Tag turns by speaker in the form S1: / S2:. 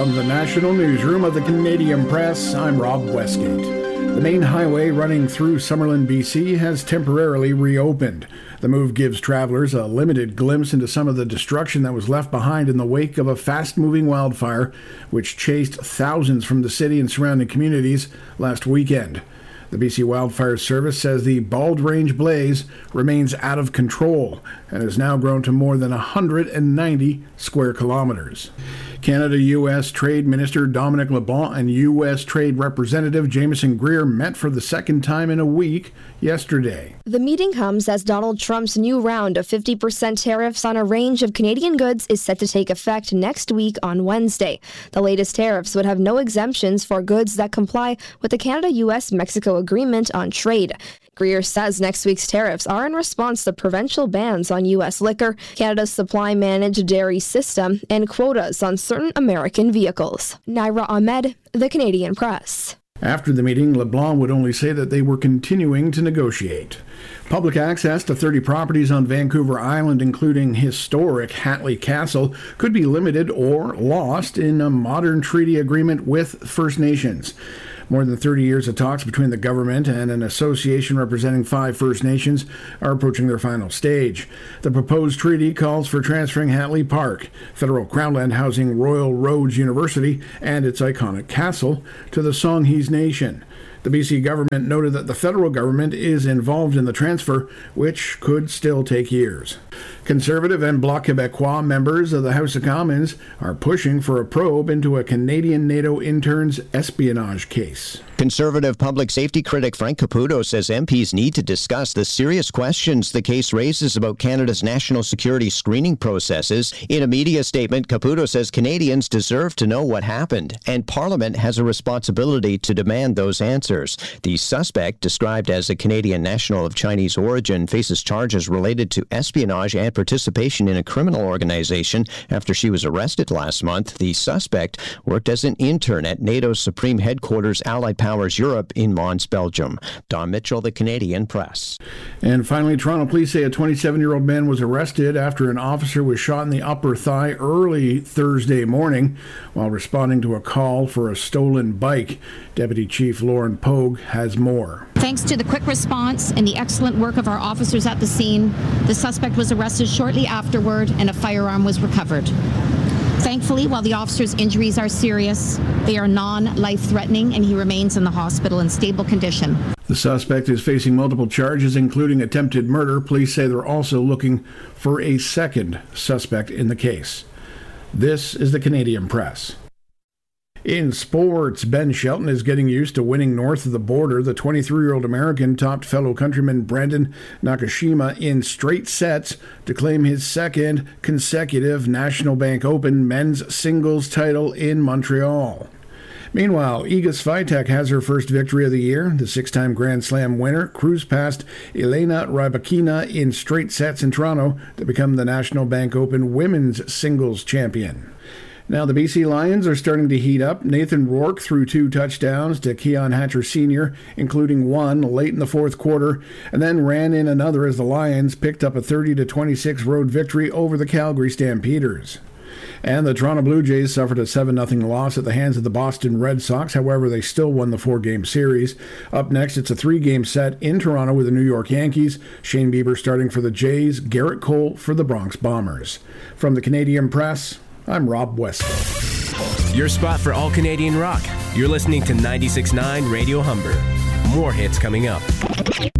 S1: From the National Newsroom of the Canadian Press, I'm Rob Westgate. The main highway running through Summerlin, BC has temporarily reopened. The move gives travelers a limited glimpse into some of the destruction that was left behind in the wake of a fast-moving wildfire which chased thousands from the city and surrounding communities last weekend. The BC Wildfire Service says the Bald Range blaze remains out of control and has now grown to more than 190 square kilometers. Canada-U.S. Trade Minister Dominic LeBlanc and U.S. Trade Representative Jameson Greer met for the second time in a week yesterday.
S2: The meeting comes as Donald Trump's new round of 50% tariffs on a range of Canadian goods is set to take effect next week on Wednesday. The latest tariffs would have no exemptions for goods that comply with the Canada-U.S.-Mexico Agreement on Trade. Greer says next week's tariffs are in response to provincial bans on U.S. liquor, Canada's supply-managed dairy system, and quotas on certain American vehicles. Naira Ahmed, The Canadian Press.
S1: After the meeting, LeBlanc would only say that they were continuing to negotiate. Public access to 30 properties on Vancouver Island, including historic Hatley Castle, could be limited or lost in a modern treaty agreement with First Nations. More than 30 years of talks between the government and an association representing 5 First Nations are approaching their final stage. The proposed treaty calls for transferring Hatley Park, federal Crown land housing Royal Roads University, and its iconic castle, to the Songhees Nation. The BC government noted that the federal government is involved in the transfer, which could still take years. Conservative and Bloc Québécois members of the House of Commons are pushing for a probe into a Canadian NATO intern's espionage case.
S3: Conservative public safety critic Frank Caputo says MPs need to discuss the serious questions the case raises about Canada's national security screening processes. In a media statement, Caputo says Canadians deserve to know what happened, and Parliament has a responsibility to demand those answers. The suspect, described as a Canadian national of Chinese origin, faces charges related to espionage and participation in a criminal organization after she was arrested last month. The suspect worked as an intern at NATO's Supreme Headquarters Allied Powers Europe in Mons, Belgium. Don Mitchell, The Canadian Press.
S1: And finally, Toronto police say a 27-year-old man was arrested after an officer was shot in the upper thigh early Thursday morning while responding to a call for a stolen bike. Deputy Chief Lauren Pogue has more.
S4: Thanks to the quick response and the excellent work of our officers at the scene, the suspect was arrested shortly afterward and a firearm was recovered. Thankfully, while the officer's injuries are serious, they are non-life-threatening and he remains in the hospital in stable condition.
S1: The suspect is facing multiple charges, including attempted murder. Police say they're also looking for a second suspect in the case. This is the Canadian Press. In sports, Ben Shelton is getting used to winning north of the border. The 23-year-old American topped fellow countryman Brandon Nakashima in straight sets to claim his second consecutive National Bank Open men's singles title in Montreal. Meanwhile, Iga Swiatek has her first victory of the year. The 6-time Grand Slam winner cruised past Elena Rybakina in straight sets in Toronto to become the National Bank Open women's singles champion. Now, the BC Lions are starting to heat up. Nathan Rourke threw 2 touchdowns to Keon Hatcher Sr., including one late in the fourth quarter, and then ran in another as the Lions picked up a 30-26 road victory over the Calgary Stampeders. And the Toronto Blue Jays suffered a 7-0 loss at the hands of the Boston Red Sox. However, they still won the 4-game series. Up next, it's a 3-game set in Toronto with the New York Yankees. Shane Bieber starting for the Jays, Garrett Cole for the Bronx Bombers. From the Canadian Press, I'm Rob Westgate.
S5: Your spot for all Canadian rock. You're listening to 96.9 Radio Humber. More hits coming up.